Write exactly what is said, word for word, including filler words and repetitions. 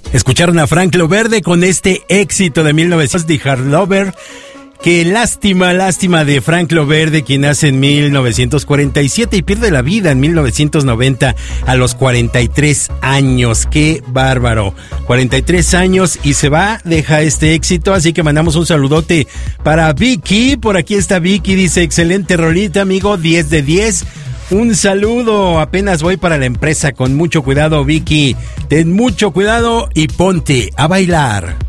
Escucharon a Frank Loverde con este éxito de mil novecientos de Hard Lover. Qué lástima, lástima de Frank Loverde, quien nace en mil novecientos cuarenta y siete y pierde la vida en mil novecientos noventa a los cuarenta y tres años. Qué bárbaro. cuarenta y tres años y se va, deja este éxito, así que mandamos un saludote para Vicky. Por aquí está Vicky, dice, excelente rolita, amigo, diez de diez. Un saludo, apenas voy para la empresa, con mucho cuidado, Vicky. Ten mucho cuidado y ponte a bailar.